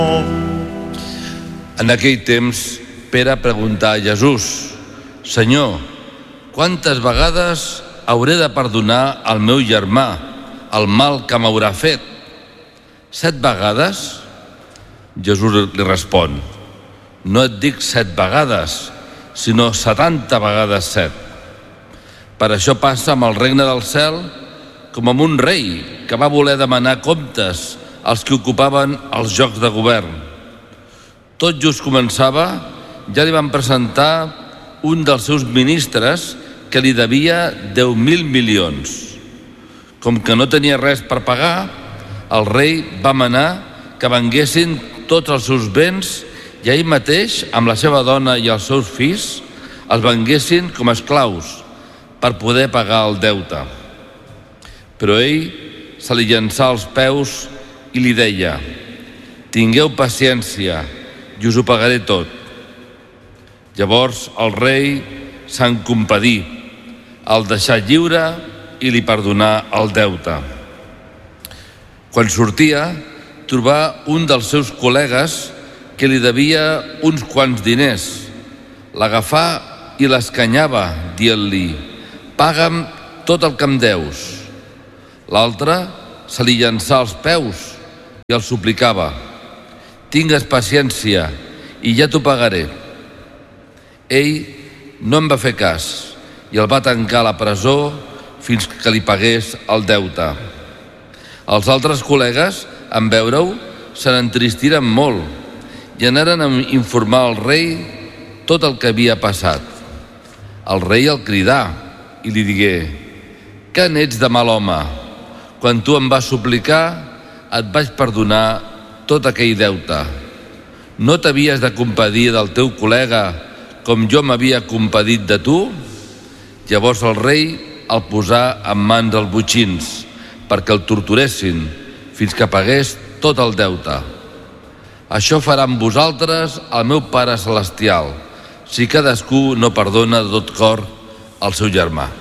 En aquell temps, Pere preguntà a Jesús: Senyor, quantes vegades hauré de perdonar al meu germà el mal que m'haurà fet? 7 vegades? Jesús li respon: no et dic 7 vegades, sinó 70 vegades 7. Per això passa amb el regne del cel com amb un rei que va voler demanar comptes als que ocupaven els llocs de govern. Tot just començava, ja li van presentar un dels seus ministres que li devia 10.000 milions. Com que no tenia res per pagar, el rei va manar que venguessin tots els seus béns i ell mateix, amb la seva dona i els seus fills, els venguessin com a esclaus per poder pagar el deute. Però ell se li llançà als peus i li deia: tingueu paciència i us ho pagaré tot. Llavors el rei se'n compadí, el deixà lliure i li perdonà el deute. Quan sortia, trobà un dels seus col·legues que li devia uns quants diners. L'agafà i l'escanyava, dient-li: paga'm tot el que em deus. L'altre se li llançà als peus i el suplicava: tingues paciència i ja t'ho pagaré. Ell no en va fer cas i el va tancar a la presó fins que li pagués el deute. Els altres col·legues, en veure-ho, se n'entristiren molt i anaren a informar al rei tot el que havia passat. El rei el cridà i li digué: què n'ets de mal home? Quan tu em vas suplicar, et vaig perdonar tot aquell deute. No t'havies de compadir del teu col·lega com jo m'havia compadit de tu? Llavors el rei el posà en mans dels botxins perquè el torturessin fins que pagués tot el deute. Això farà amb vosaltres el meu Pare Celestial, si cadascú no perdona de tot cor al seu germà.